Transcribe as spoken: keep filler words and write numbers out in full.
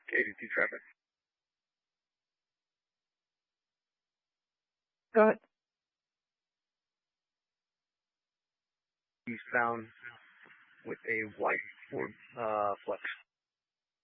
eighty-two traffic. Go ahead. Eastbound with a white Ford uh, Flex.